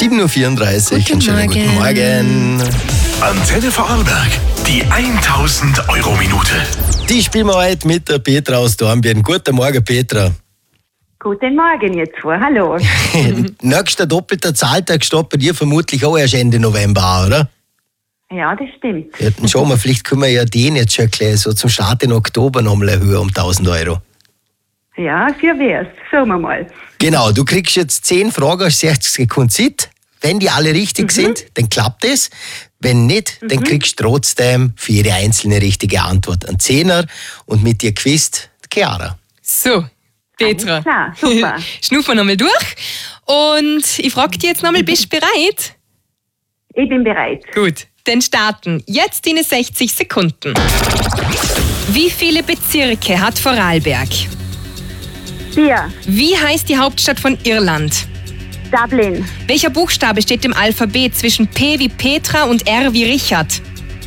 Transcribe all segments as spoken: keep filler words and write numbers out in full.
sieben Uhr vierunddreißig. Guten Schönen guten Morgen. Antenne Vorarlberg, die tausend Euro Minute. Die spielen wir heute mit der Petra aus Dornbirn. Guten Morgen, Petra. Guten Morgen jetzt vor, hallo. Nächster doppelter Zahltag steht bei dir vermutlich auch erst Ende November an, oder? Ja, das stimmt. Ja, dann schauen wir, vielleicht können wir ja den jetzt schon gleich so zum Start in Oktober nochmal erhöhen um tausend Euro. Ja, für wär's. Schauen wir mal. Genau, du kriegst jetzt zehn Fragen aus sechzig Sekunden Zeit. Wenn die alle richtig Mhm. sind, dann klappt es. Wenn nicht, dann kriegst du trotzdem für jede einzelne richtige Antwort einen Zehner und mit dir quizt die Chiara. So, Petra. Alles klar, super. Schnuffen wir nochmal durch. Und ich frage dich jetzt nochmal, bist du bereit? Ich bin bereit. Gut, dann starten. Jetzt deine sechzig Sekunden. Wie viele Bezirke hat Vorarlberg? Vier. Wie heißt die Hauptstadt von Irland? Dublin. Welcher Buchstabe steht im Alphabet zwischen P wie Petra und R wie Richard?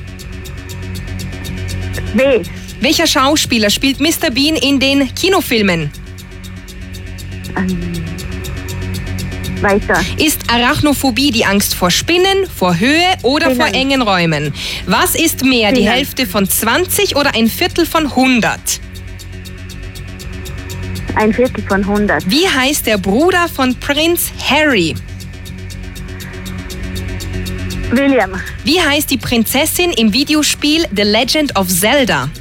W. Welcher Schauspieler spielt Mister Bean in den Kinofilmen? Ähm, weiter. Ist Arachnophobie die Angst vor Spinnen, vor Höhe oder Spinnen. vor engen Räumen? Was ist mehr, die Spinnen. Hälfte von zwanzig oder ein Viertel von hundert? Ein Viertel von hundert. Wie heißt der Bruder von Prinz Harry? William. Wie heißt die Prinzessin im Videospiel The Legend of Zelda?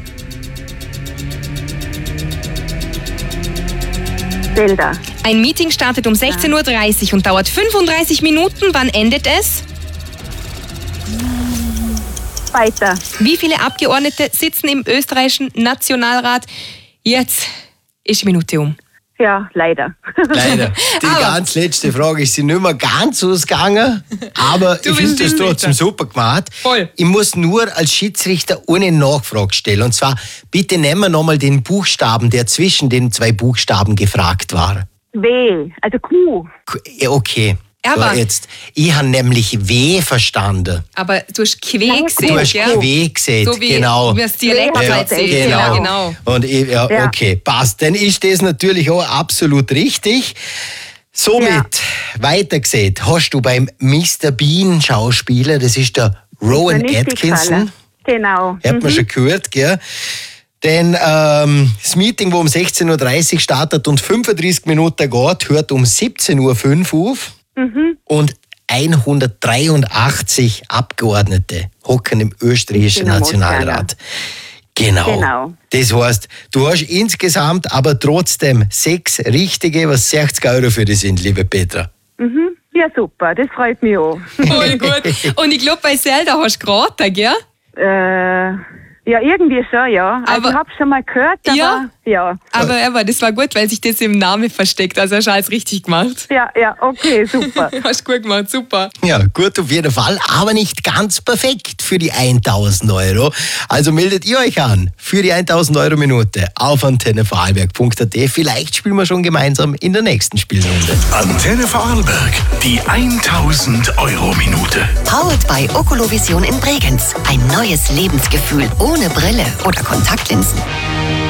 Zelda. Ein Meeting startet um sechzehn Uhr dreißig und dauert fünfunddreißig Minuten. Wann endet es? Weiter. Wie viele Abgeordnete sitzen im österreichischen Nationalrat? Jetzt ist die Minute um. Ja, leider. Leider. Die Aber- ganz letzte Frage ist sie nicht mehr ganz ausgegangen, aber Du ich bist finde das Schiedsrichter. trotzdem super gemacht. Voll. Ich muss nur als Schiedsrichter eine Nachfrage stellen. Und zwar, bitte nehmen wir nochmal den Buchstaben, der zwischen den zwei Buchstaben gefragt war. W. Also Q. Ja, okay. Aber- so, jetzt. Ich habe nämlich W verstanden. Aber du hast Quä Ja, gesehen, Du hast gell? W gesehen, So wie genau. wie das Dialekt Ja, erzählt. genau. Ja, genau. Und ich, ja, Ja. okay, passt. Dann ist das natürlich auch absolut richtig. Somit, Ja. weiter gesehen, hast du beim Mister Bean Schauspieler, das ist der Rowan Mir nicht Atkinson. gefallen. Genau. Hat man schon gehört, gell? Denn ähm, das Meeting, wo um sechzehn Uhr dreißig startet und fünfunddreißig Minuten geht, hört um siebzehn Uhr fünf auf. Und hundertdreiundachtzig Abgeordnete hocken im österreichischen Genau, Nationalrat. Genau. Genau. Das heißt, du hast insgesamt aber trotzdem sechs richtige, was sechzig Euro für dich sind, liebe Petra. Mhm. Ja, super. Das freut mich auch. Voll gut. Und ich glaube, bei Zelda hast du geraten, gell? äh, ja, irgendwie schon, ja. Also Aber- ich habe schon mal gehört, aber Ja? ja. Aber, aber das war gut, weil sich das im Namen versteckt. Also hast du alles richtig gemacht. Ja, ja, okay, super. Hast gut gemacht, super. Ja, gut auf jeden Fall, aber nicht ganz perfekt für die tausend Euro. Also meldet ihr euch an für die tausend Euro Minute auf antenne vorarlberg punkt a t. Vielleicht spielen wir schon gemeinsam in der nächsten Spielrunde. Antenne Vorarlberg, die tausend Euro Minute. Powered by Oculovision in Bregenz. Ein neues Lebensgefühl ohne Brille oder Kontaktlinsen.